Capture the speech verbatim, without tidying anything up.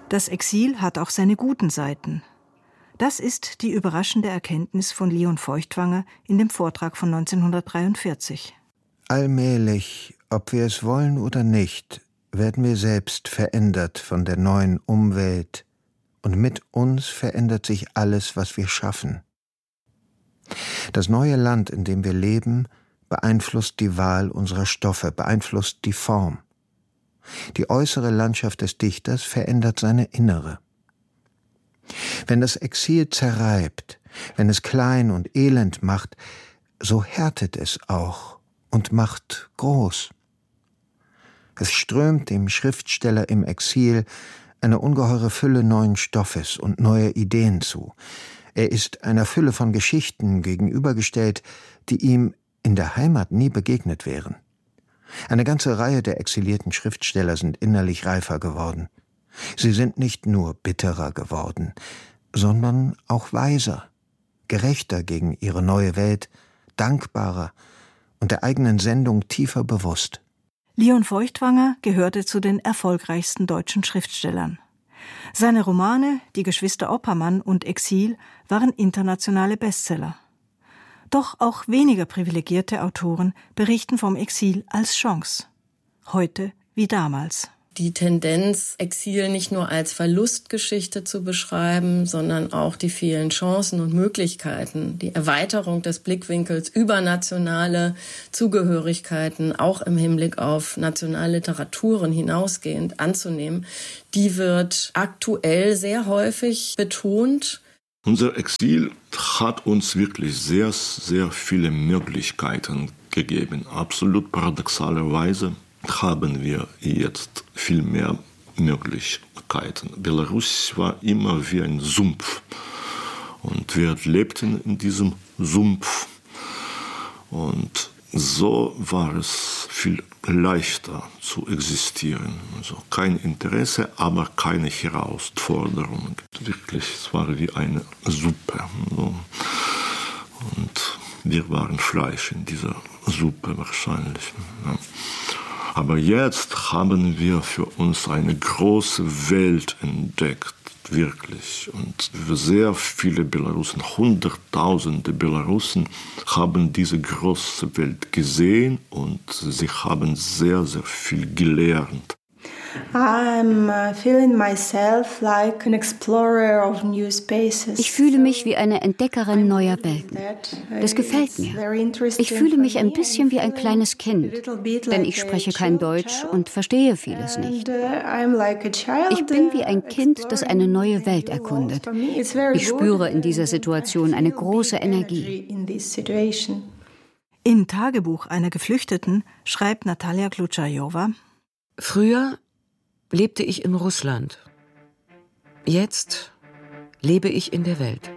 Das Exil hat auch seine guten Seiten. Das ist die überraschende Erkenntnis von Leon Feuchtwanger in dem Vortrag von neunzehnhundertdreiundvierzig. Allmählich, ob wir es wollen oder nicht, werden wir selbst verändert von der neuen Umwelt, und mit uns verändert sich alles, was wir schaffen. Das neue Land, in dem wir leben, beeinflusst die Wahl unserer Stoffe, beeinflusst die Form. Die äußere Landschaft des Dichters verändert seine innere. Wenn das Exil zerreibt, wenn es klein und elend macht, so härtet es auch und macht groß. Es strömt dem Schriftsteller im Exil eine ungeheure Fülle neuen Stoffes und neuer Ideen zu. Er ist einer Fülle von Geschichten gegenübergestellt, die ihm in der Heimat nie begegnet wären. Eine ganze Reihe der exilierten Schriftsteller sind innerlich reifer geworden. Sie sind nicht nur bitterer geworden, sondern auch weiser, gerechter gegen ihre neue Welt, dankbarer und der eigenen Sendung tiefer bewusst. Leon Feuchtwanger gehörte zu den erfolgreichsten deutschen Schriftstellern. Seine Romane »Die Geschwister Oppermann« und »Exil« waren internationale Bestseller. Doch auch weniger privilegierte Autoren berichten vom Exil als Chance. Heute wie damals. Die Tendenz, Exil nicht nur als Verlustgeschichte zu beschreiben, sondern auch die vielen Chancen und Möglichkeiten, die Erweiterung des Blickwinkels über nationale Zugehörigkeiten, auch im Hinblick auf Nationalliteraturen hinausgehend anzunehmen, die wird aktuell sehr häufig betont. Unser Exil hat uns wirklich sehr, sehr viele Möglichkeiten gegeben. Absolut paradoxalerweise haben wir jetzt viel mehr Möglichkeiten. Belarus war immer wie ein Sumpf und wir lebten in diesem Sumpf. Und so war es viel leichter zu existieren. Also kein Interesse, aber keine Herausforderung. Wirklich, es war wie eine Suppe. Und wir waren Fleisch in dieser Suppe wahrscheinlich. Aber jetzt haben wir für uns eine große Welt entdeckt, wirklich. Und sehr viele Belarusen, Hunderttausende Belarusen haben diese große Welt gesehen und sie haben sehr, sehr viel gelernt. I'm feeling myself like an explorer of new spaces. Ich fühle mich wie eine Entdeckerin neuer Welten. Das gefällt mir. Ich fühle mich ein bisschen wie ein kleines Kind, denn ich spreche kein Deutsch und verstehe vieles nicht. Ich bin wie ein Kind, das eine neue Welt erkundet. Ich spüre in dieser Situation eine große Energie. Im Tagebuch einer Geflüchteten schreibt Natalia Kluchajowa: Früher lebte ich in Russland. Jetzt lebe ich in der Welt.